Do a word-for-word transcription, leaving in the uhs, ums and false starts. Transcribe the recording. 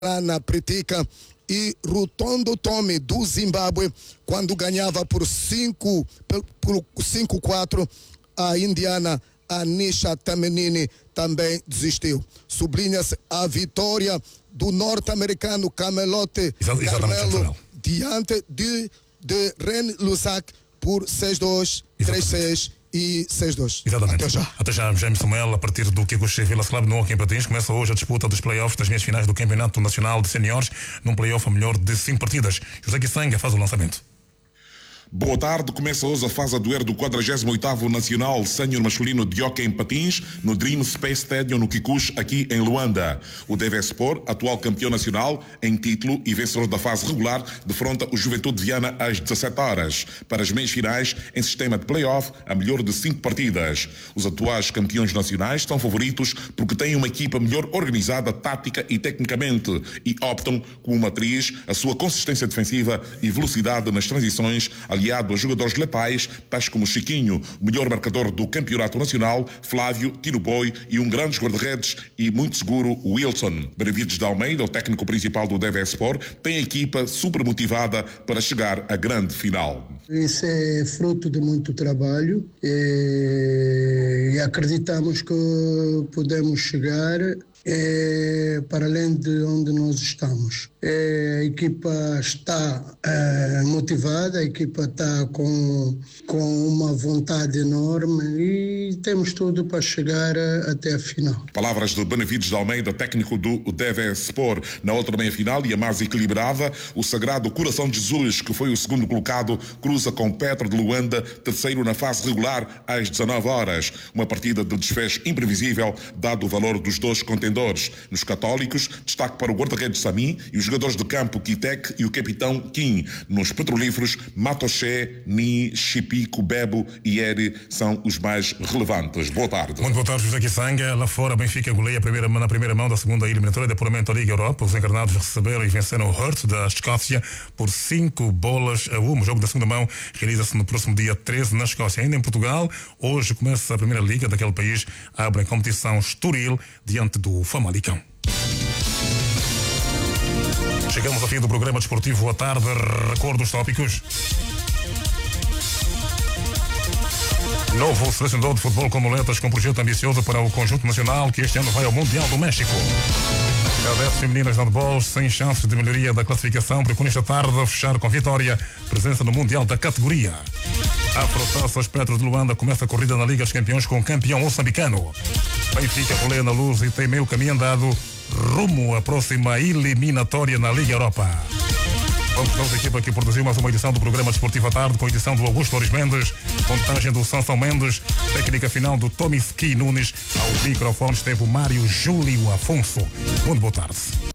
na Pritica e Rutondo Tommy do Zimbábue, quando ganhava por cinco a quatro, a indiana Anisha Tamenini também desistiu. Sublinha-se a vitória do norte-americano Camelote Carmelo diante de, de Ren Lusac por seis a dois, três a seis e seis a dois. Exatamente. Até já. Até já, James Samuel, a partir do Kikuchi Villa Club no Hockey em Patins, começa hoje a disputa dos playoffs das meias finais do Campeonato Nacional de Seniores, num playoff a melhor de cinco partidas. José Kisanga faz o lançamento. Boa tarde, começa hoje a fase a doer do quadragésimo oitavo Nacional Sênior Masculino de Hockey em Patins no Dream Space Stadium no Kikuchi, aqui em Luanda. O Devespor, atual campeão nacional em título e vencedor da fase regular, defronta o Juventude Viana às dezassete horas, para as meias finais em sistema de play-off a melhor de cinco partidas. Os atuais campeões nacionais são favoritos porque têm uma equipa melhor organizada tática e tecnicamente e optam como matriz a sua consistência defensiva e velocidade nas transições, aliado a jogadores letais, tais como Chiquinho, o melhor marcador do campeonato nacional, Flávio, Tino Boi e um grande guarda-redes e muito seguro, Wilson. Benavides de Almeida, o técnico principal do Devespor, tem a equipa super motivada para chegar à grande final. Isso é fruto de muito trabalho e, e acreditamos que podemos chegar É, para além de onde nós estamos. É, a equipa está é, motivada, a equipa está com, com uma vontade enorme e temos tudo para chegar a, até a final. Palavras de Benavides de Almeida, técnico do Devespor. Na outra meia-final e a mais equilibrada, o Sagrado Coração de Jesus, que foi o segundo colocado, cruza com Petro de Luanda, terceiro na fase regular, às dezanove horas. Uma partida de desfecho imprevisível, dado o valor dos dois contendores. Nos católicos, destaque para o guarda-redes Sami e os jogadores de campo Kitek e o capitão Kim. Nos petrolíferos, Matoché, Ni, Chipico, Bebo e Eri são os mais relevantes. Boa tarde. Muito boa tarde, José Kisanga. Lá fora, Benfica goleia a primeira, na primeira mão da segunda eliminatória de apuramento da Liga Europa. Os encarnados receberam e venceram o Hurt da Escócia por cinco bolas a uma. O jogo da segunda mão realiza-se no próximo dia treze na Escócia. Ainda em Portugal, hoje começa a primeira liga daquele país. Abre a competição Estoril diante do Famalicão. Chegamos ao fim do programa desportivo à tarde. Recordo os tópicos. Novo selecionador de futebol com muletas com projeto ambicioso para o conjunto nacional que este ano vai ao Mundial do México. Cadetes femininas de handball sem chances de melhoria da classificação, porque nesta tarde a fechar com vitória, presença no Mundial da categoria. A Afrotaça Espectro de Luanda começa a corrida na Liga dos Campeões com o campeão moçambicano. Benfica roleia na luz e tem meio caminho andado rumo à próxima eliminatória na Liga Europa. Vamos com a equipa que produziu mais uma edição do programa Desportivo à Tarde, com a edição do Augusto Loures Mendes, montagem do Sansão Mendes, técnica final do Tommy Ski Nunes, ao microfone esteve o Mário Júlio Afonso. Muito boa tarde.